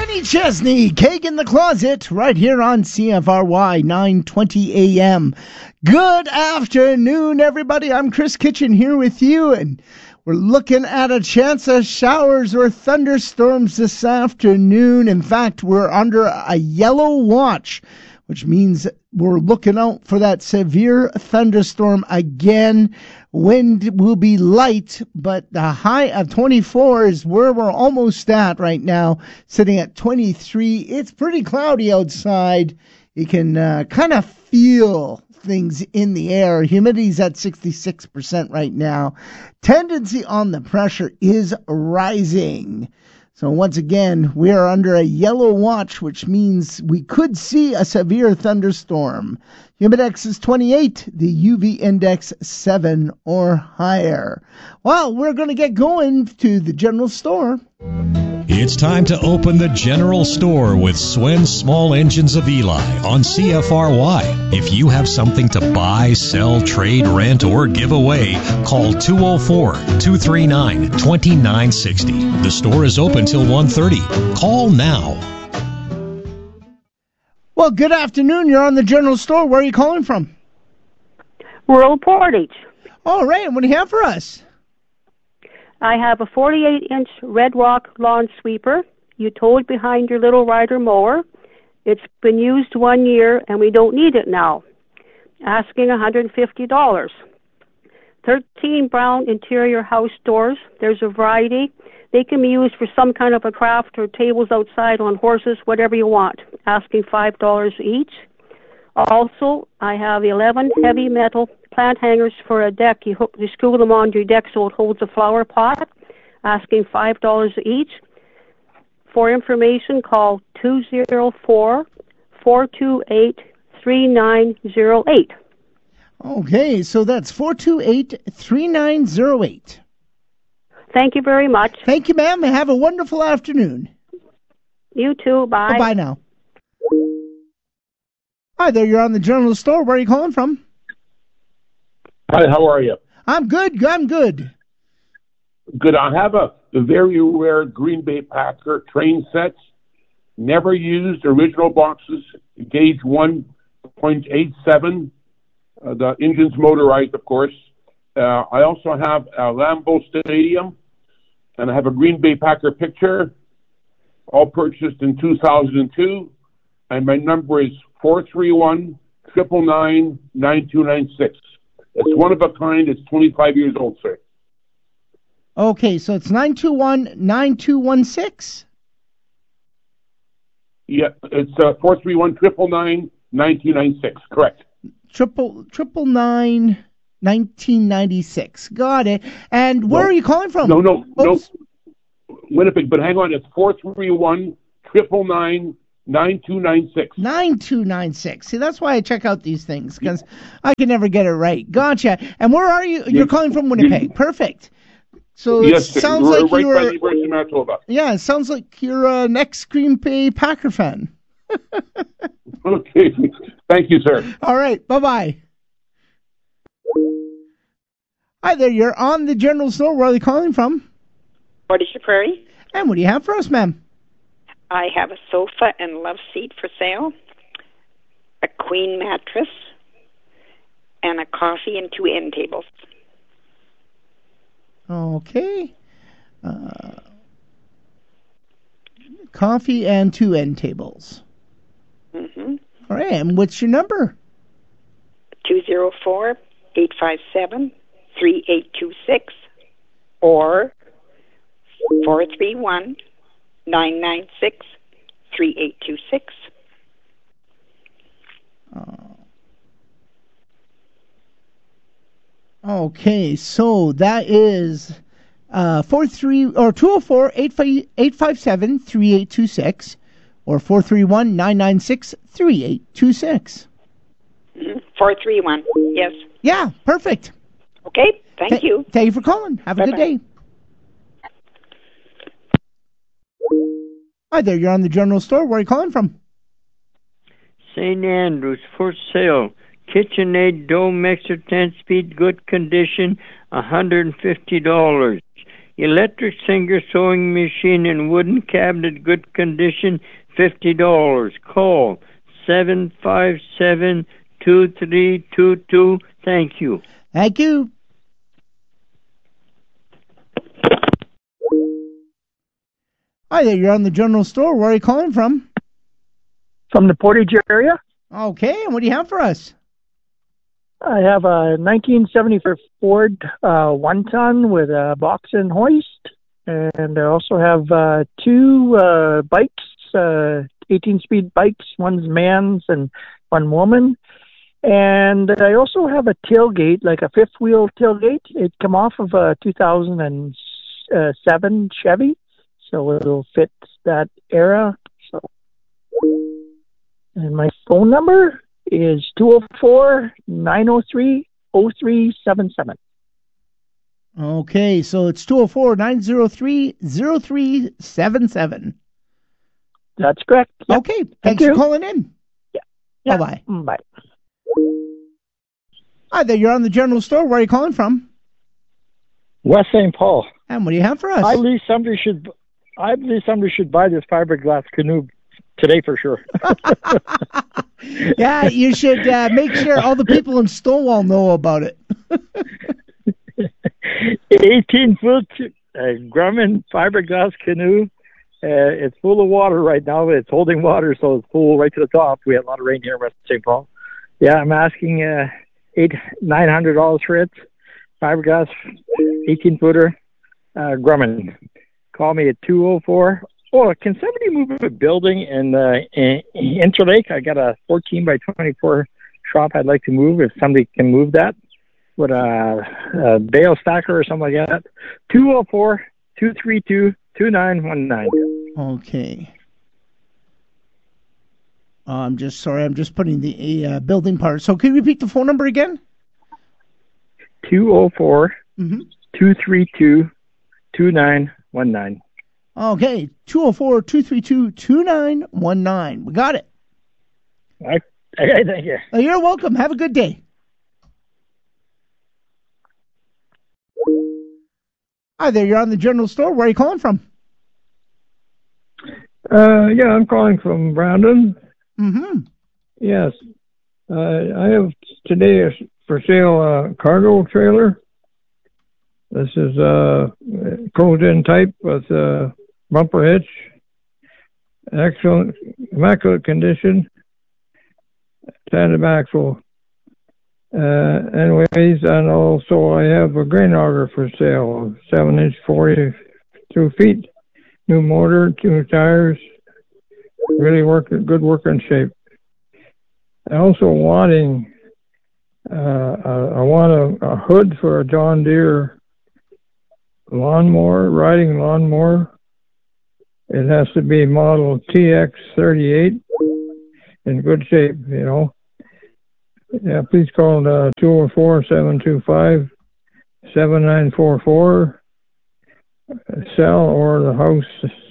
Kenny Chesney, Cake in the Closet, right here on CFRY 920 AM. Good afternoon, everybody. I'm Chris Kitchen here with you, and we're looking at a chance of showers or thunderstorms this afternoon. In fact, we're under a yellow watch, which means we're looking out for that severe thunderstorm again. Wind will be light, but the high of 24 is where we're almost at right now, sitting at 23. It's pretty cloudy outside. You can kind of feel things in the air. Humidity's at 66% right now. Tendency on the pressure is rising. So once again, we are under a yellow watch, which means we could see a severe thunderstorm. Humidex is 28, the UV index 7 or higher. Well, we're going to get going to the general store. It's time to open the general store with Swen's Small Engines of Eli on CFRY. If you have something to buy, sell, trade, rent, or give away, call 204-239-2960. The store is open till 1:30. Call now. Well, good afternoon. You're on the general store. Where are you calling from? Rural Portage. All right. What do you have for us? I have a 48-inch Red Rock lawn sweeper. You towed behind your little rider mower. It's been used 1 year, and we don't need it now. Asking $150. 13 brown interior house doors. There's a variety. They can be used for some kind of a craft or tables outside on horses, whatever you want. Asking $5 each. Also, I have 11 heavy metal plant hangers for a deck. You screw them on your deck so it holds a flower pot. Asking $5 each. For information, call 204-428-3908. Okay, so that's 428-3908. Thank you very much. Thank you, ma'am, and have a wonderful afternoon. You too. Bye. Bye now. Hi there, you're on the general store. Where are you calling from? Hi, how are you? I'm good. Good. Good. I have a very rare Green Bay Packer train set, never used, original boxes, gauge 1.87. The engine's motorized, of course. I also have a Lambeau Stadium, and I have a Green Bay Packer picture, all purchased in 2002, and my number is 431-999-9296. It's one of a kind. It's 25 years old, sir. Okay, so it's 921-9216? Yeah, it's 431-999-9296. Correct. 999-1996. Got it. And where are you calling from? No. Winnipeg, but hang on. It's 431-999-9296. 9296. See, that's why I check out these things, because I can never get it right. Gotcha. And where are you? You're calling from Winnipeg. Perfect. So yes, it sounds like right you're... by the University of Manitoba. Yeah, it sounds like you're an ex-Green Bay Packer fan. Okay. Thank you, sir. All right. Bye-bye. Hi there. You're on the general store. Where are you calling from? Portage Prairie. And what do you have for us, ma'am? I have a sofa and love seat for sale, a queen mattress, and a coffee and 2 end tables. Okay. Coffee and 2 end tables. Mm-hmm. All right. And what's your number? 204-857-3826 or 431-996-3826. Okay, so that is 204-857-3826 or 431-996-3826. 431, yes. Yeah, perfect. Okay, thank you. Thank you for calling. Have a good day. Hi there, you're on the general store. Where are you calling from? St. Andrews, for sale. KitchenAid dough mixer, 10-speed, good condition, $150. electric Singer sewing machine and wooden cabinet, good condition, $50. Call 757-2322. Thank you. Thank you. Hi there, you're on the general store. Where are you calling from? From the Portage area. Okay, and what do you have for us? I have a 1974 Ford one-ton with a box and hoist. And I also have two bikes, 18-speed bikes. One's man's and one woman. And I also have a tailgate, like a fifth-wheel tailgate. It come off of a 2007 Chevy, so it'll fit that era. So, and my phone number is 204-903-0377. Okay, so it's 204-903-0377. That's correct. Yep. Okay, thanks for calling in. Yeah. Bye-bye. Bye. Hi there, you're on the general store. Where are you calling from? West St. Paul. And what do you have for us? I believe somebody should buy this fiberglass canoe today for sure. Yeah, you should make sure all the people in Stonewall know about it. 18-foot Grumman fiberglass canoe. It's full of water right now. It's holding water, so it's full right to the top. We had a lot of rain here in West St. Paul. Yeah, I'm asking $900 for it. Fiberglass, 18-footer, Grumman. Call me at 204. Oh, can somebody move a building in Interlake? I got a 14 by 24 shop I'd like to move. If somebody can move that with a bale stacker or something like that. 204-232-2919. Okay. I'm just putting the building part. So can you repeat the phone number again? 204-232-2919. Okay, 204-232-2919. We got it. Okay, thank you. You're welcome. Have a good day. Hi there, you're on the general store. Where are you calling from? Yeah, I'm calling from Brandon. Mm-hmm. Yes. I have today for sale a cargo trailer. This is closed-in type with bumper hitch. Excellent, immaculate condition. Tandem axle. Anyways, and also I have a grain auger for sale. 7-inch, 42 feet. New motor, 2 tires. Really good working shape. I also wanting I want a hood for a John Deere riding lawnmower. It has to be model TX38 in good shape, you know. Yeah, please call 204-725-7944. Cell or the house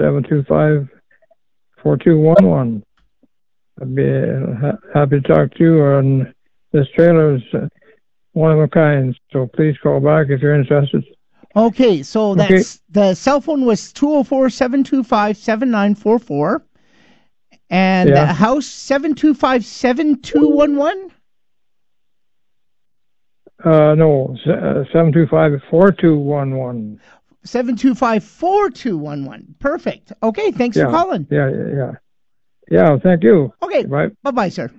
725-4211. I'd be happy to talk to you. And this trailer is one of a kind, so please call back if you're interested. Okay, so that's the cell phone was 204-725-7944, and the house 725-7211. No, 725-4211. 725-4211. Perfect. Okay, thanks for calling. Yeah, thank you. Okay, bye-bye, sir.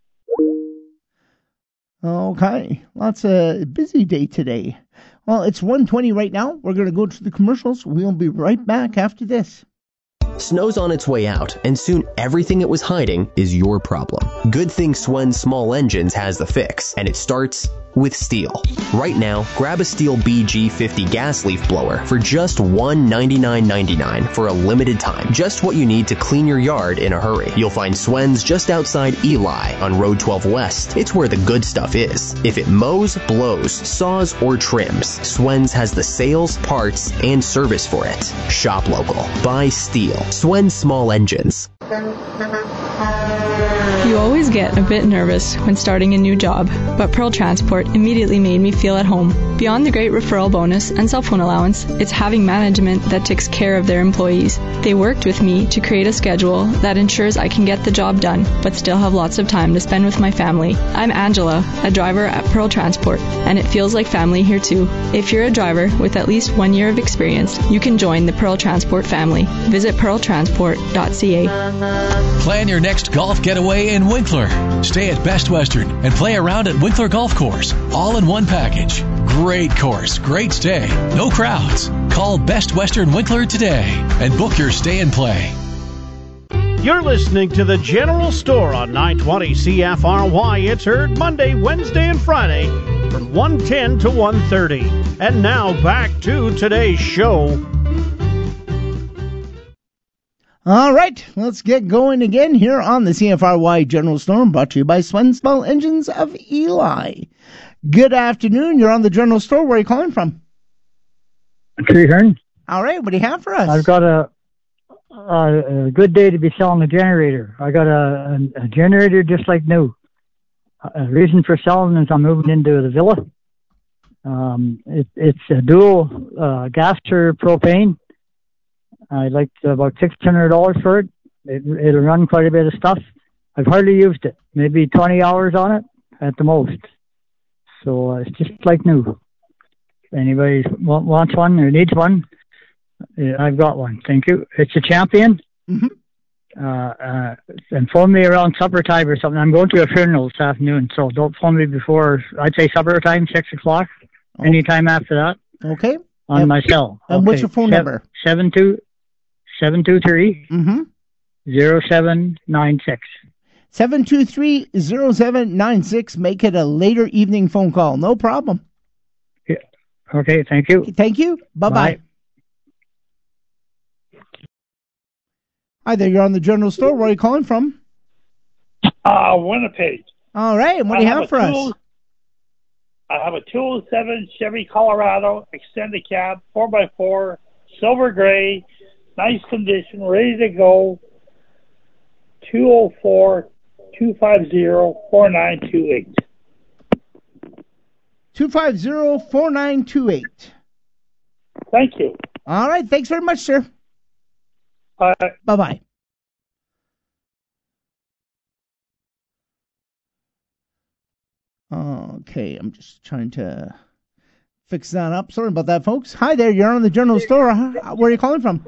Okay, lots of busy day today. Well, it's 1:20 right now. We're going to go to the commercials. We'll be right back after this. Snow's on its way out, and soon everything it was hiding is your problem. Good thing Swen Small Engines has the fix, and it starts with STIHL. Right now, grab a STIHL BG50 gas leaf blower for just $199.99 for a limited time. Just what you need to clean your yard in a hurry. You'll find Swen's just outside Eli on Road 12 West. It's where the good stuff is. If it mows, blows, saws, or trims, Swen's has the sales, parts, and service for it. Shop local. Buy STIHL. Swen Small Engines. You always get a bit nervous when starting a new job, but Pearl Transport immediately made me feel at home Beyond the great referral bonus and cell phone allowance, it's having management that takes care of their employees. They worked with me to create a schedule that ensures I can get the job done, but still have lots of time to spend with my family. I'm Angela, a driver at Pearl Transport, and it feels like family here too. If you're a driver with at least 1 year of experience, you can join the Pearl Transport family. Visit pearltransport.ca. Plan your next golf getaway in Winkler. Stay at Best Western and play around at Winkler Golf Course, all in one package. Great course, great stay, no crowds. Call Best Western Winkler today and book your stay and play. You're listening to The General Store on 920 CFRY. It's heard Monday, Wednesday, and Friday from 1:10 to 1:30. And now back to today's show. All right, let's get going again here on the CFRY General Store, brought to you by Swen Small Engines of Eli. Good afternoon. You're on the General Store. Where are you calling from? Treehorn. All right, what do you have for us? I've got a good day to be selling a generator. I got a generator just like new. A reason for selling is I'm moving into the villa. It's a dual gas or propane. I like about $600 for it. It'll run quite a bit of stuff. I've hardly used it. Maybe 20 hours on it at the most. So it's just like new. If anybody wants one or needs one, I've got one. Thank you. It's a Champion. Mm-hmm. And phone me around supper time or something. I'm going to a funeral this afternoon, so don't phone me before, I'd say supper time, 6 o'clock. Oh. Anytime after that. Okay. On my cell. And what's your phone number? 723 0796. 723-0796. Make it a later evening phone call. No problem. Yeah. Okay, thank you. Thank you. Bye-bye. Bye. Hi there, you're on the General Store. Where are you calling from? Winnipeg. All right, what do you have for us? I have a 207 Chevy Colorado extended cab, 4x4, silver gray, nice condition, ready to go. 204-250-4928. 250-4928. Thank you. All right, thanks very much, sir. Bye-bye. Okay, I'm just trying to fix that up. Sorry about that, folks. Hi there, you're on the General Store. Where are you calling from?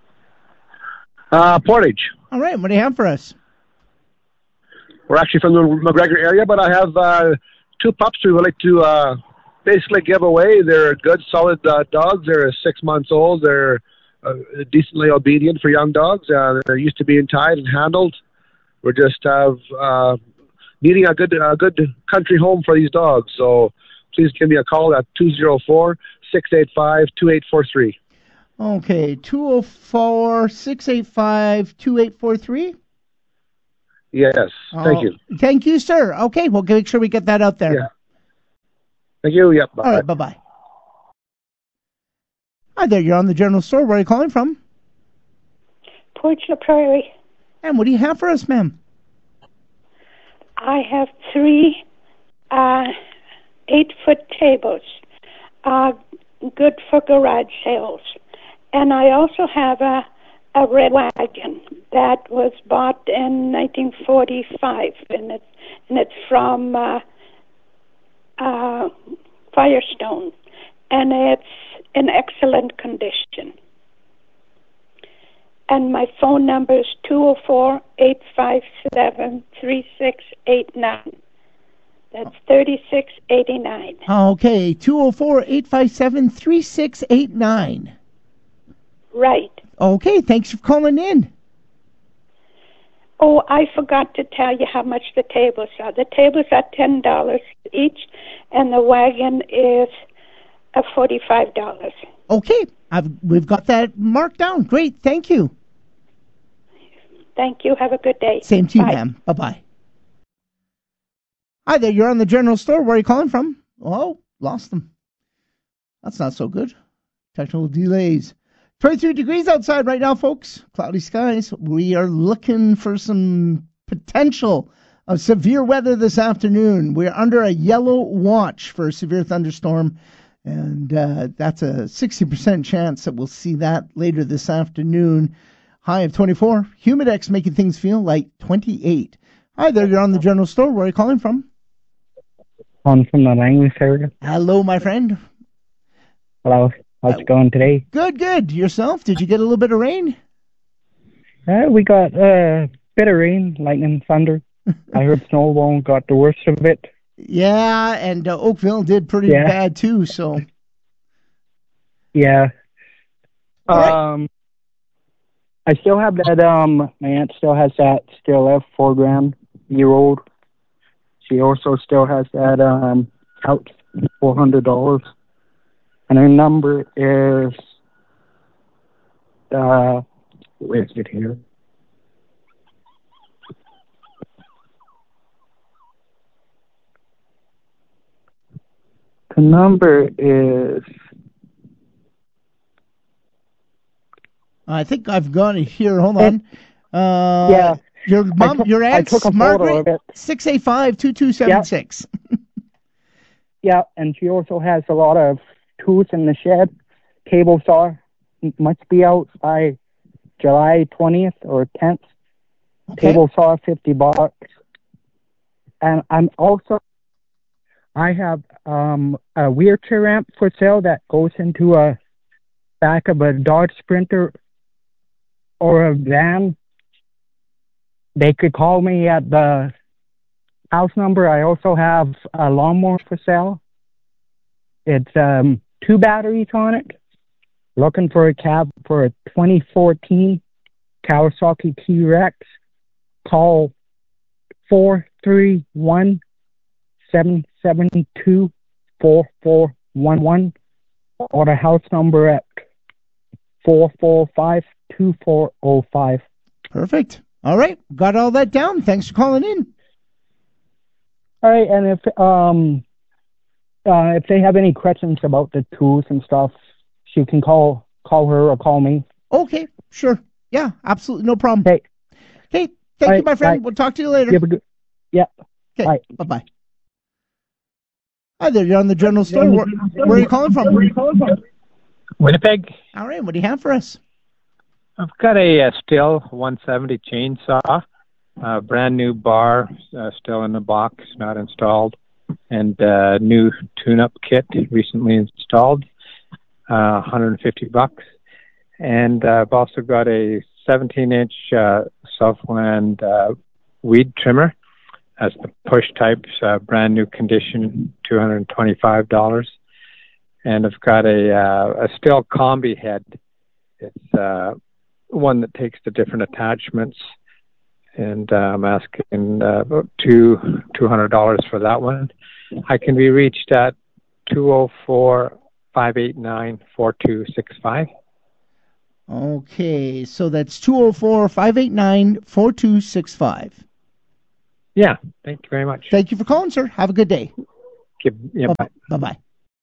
Portage. All right, what do you have for us? We're actually from the McGregor area, but I have two pups we would like to basically give away. They're good, solid dogs. They're 6 months old. They're decently obedient for young dogs. They're used to being tied and handled. We're just needing a good country home for these dogs. So please give me a call at 204-685-2843. Okay, 204-685-2843? Yes, thank you. Thank you, sir. Okay, we'll make sure we get that out there. Yeah. Thank you. Yep. Bye. All right, bye-bye. Hi there, you're on the General Store. Where are you calling from? Portage La Prairie. And what do you have for us, ma'am? I have 3 8-foot tables, good for garage sales. And I also have a red wagon that was bought in 1945, and it's from Firestone, and it's in excellent condition. And my phone number is 204-857-3689. That's 3689. Okay, 204-857-3689. Right. Okay, thanks for calling in. Oh, I forgot to tell you how much the tables are. The tables are $10 each, and the wagon is $45. Okay, we've got that marked down. Great, thank you. Thank you. Have a good day. Same to you, Bye. ma'am. Bye-bye. Hi there, you're on the General Store. Where are you calling from? Oh, lost them. That's not so good. Technical delays. 23 degrees outside right now, folks. Cloudy skies. We are looking for some potential of severe weather this afternoon. We're under a yellow watch for a severe thunderstorm And that's a 60% chance that we'll see that later this afternoon. High of 24. Humidex making things feel like 28. Hi there, you're on the General Store. Where are you calling from? On from the Langley area. Hello, my friend. Hello. How's it going today? Good. Yourself? Did you get a little bit of rain? We got a bit of rain, lightning, thunder. I heard Snowball got the worst of it. Yeah, and Oakville did pretty bad too, so. Yeah. I still have that, my aunt still has that still left 4-year-old. She also still has that, couch, $400. And her number is, where is it here? The number is... I think I've got it here. Hold on. Yeah. Your mom, your aunt's Margaret, 685-2276. Yeah, and she also has a lot of tools in the shed. Table saw must be out by July 20th or 10th. Okay. Table saw, $50. And I have a wheelchair ramp for sale that goes into a back of a Dodge Sprinter or a van. They could call me at the house number. I also have a lawnmower for sale. It's 2 batteries on it. Looking for a cab for a 2014 Kawasaki T-Rex. Call 431-772-4411 or the house number at 445-2405. Perfect. All right. Got all that down. Thanks for calling in. All right. And if they have any questions about the tools and stuff, she can call her or call me. Okay. Sure. Yeah, absolutely. No problem. Okay. Thank you, my friend. Bye. We'll talk to you later. Yeah. Okay. Bye. Bye-bye. Hi there. You're on the General Store. Where are you calling from? Winnipeg. All right. What do you have for us? I've got a Stihl 170 chainsaw, brand new bar, still in the box, not installed, and new tune-up kit recently installed, $150. And I've also got a 17-inch Southland weed trimmer. That's the push type, brand new condition, $225. And I've got a Stihl combi head. It's one that takes the different attachments, and I'm asking about $200 for that one. I can be reached at 204-589-4265. Okay, so that's 204-589-4265. Yeah, thank you very much. Thank you for calling, sir. Have a good day. Bye. Bye-bye.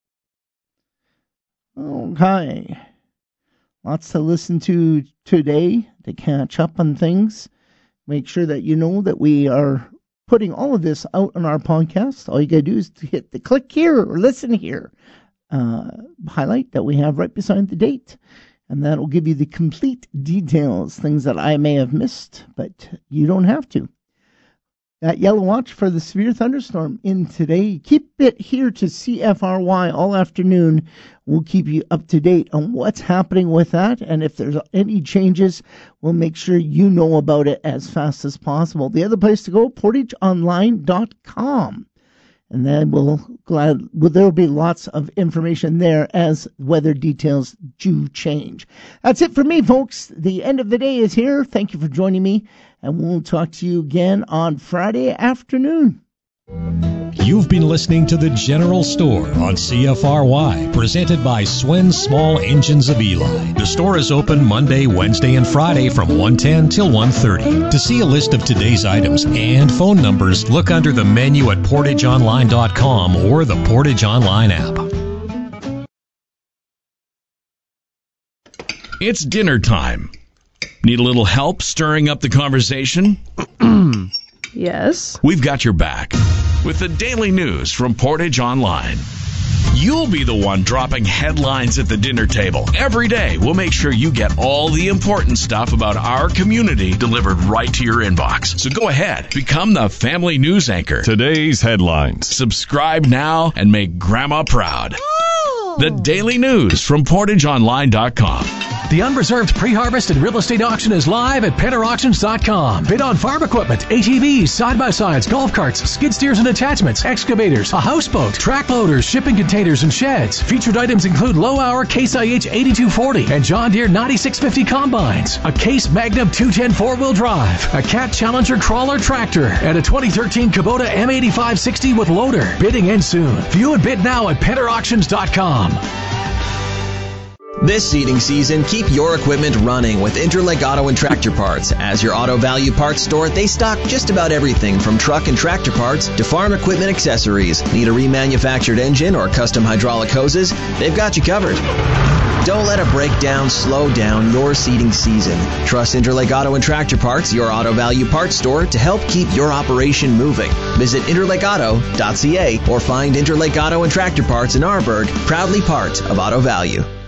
Okay. Lots to listen to today to catch up on things. Make sure that you know that we are putting all of this out on our podcast. All you got to do is to hit the click here or listen here highlight that we have right beside the date. And that will give you the complete details, things that I may have missed, but you don't have to. That yellow watch for the severe thunderstorm in today. Keep it here to CFRY all afternoon. We'll keep you up to date on what's happening with that. And if there's any changes, we'll make sure you know about it as fast as possible. The other place to go, portageonline.com. And then there'll be lots of information there as weather details do change. That's it for me, folks. The end of the day is here. Thank you for joining me, and we'll talk to you again on Friday afternoon. You've been listening to The General Store on CFRY, presented by Swen Small Engines of Eli. The store is open Monday, Wednesday, and Friday from 1:10 till 1:30. To see a list of today's items and phone numbers, look under the menu at portageonline.com or the Portage Online app. It's dinner time. Need a little help stirring up the conversation? Yes. We've got your back with the daily news from Portage Online. You'll be the one dropping headlines at the dinner table. Every day, we'll make sure you get all the important stuff about our community delivered right to your inbox. So go ahead, become the family news anchor. Today's headlines. Subscribe now and make Grandma proud. The Daily News from PortageOnline.com. The unreserved pre-harvest and real estate auction is live at PennerAuctions.com. Bid on farm equipment, ATVs, side-by-sides, golf carts, skid steers and attachments, excavators, a houseboat, track loaders, shipping containers, and sheds. Featured items include low-hour Case IH 8240 and John Deere 9650 combines, a Case Magnum 210 four-wheel drive, a Cat Challenger crawler tractor, and a 2013 Kubota M8560 with loader. Bidding ends soon. View and bid now at PennerAuctions.com. This seeding season, keep your equipment running with Interlake Auto and Tractor Parts. As your auto value parts store, they stock just about everything from truck and tractor parts to farm equipment accessories. Need a remanufactured engine or custom hydraulic hoses? They've got you covered. Don't let a breakdown slow down your seeding season. Trust Interlake Auto and Tractor Parts, your auto value parts store, to help keep your operation moving. Visit interlakeauto.ca or find Interlake Auto and Tractor Parts in Arborg, proudly part of Auto Value.